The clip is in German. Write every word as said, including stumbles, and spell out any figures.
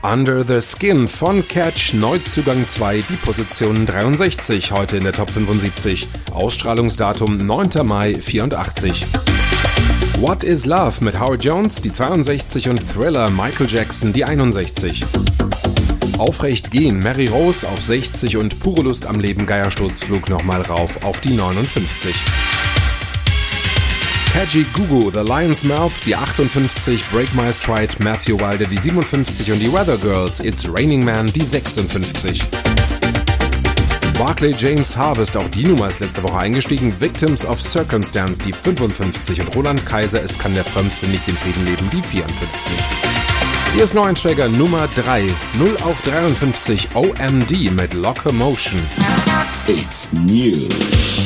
Under the Skin von Catch, Neuzugang zwei, die Position dreiundsechzig, heute in der Top fünfundsiebzig. Ausstrahlungsdatum neunter Mai vierundachtzig. What is Love mit Howard Jones, die zweiundsechzig, und Thriller Michael Jackson, die einundsechzig. Aufrecht gehen, Mary Rose auf sechzig und Pure Lust am Leben, Geiersturzflug nochmal rauf auf die neunundfünfzig. Kaji Gugu, The Lion's Mouth, die achtundfünfzig, Break My Stride, Matthew Wilder, die siebenundfünfzig und die Weather Girls, It's Raining Man, die sechsundfünfzig. Barclay James Harvest, auch die Nummer ist letzte Woche eingestiegen, Victims of Circumstance, die fünfundfünfzig, und Roland Kaiser, Es kann der Frömmste nicht in Frieden leben, die vierundfünfzig. Hier ist Neueinsteiger Nummer drei, null auf dreiundfünfzig, O M D mit Locomotion. It's new.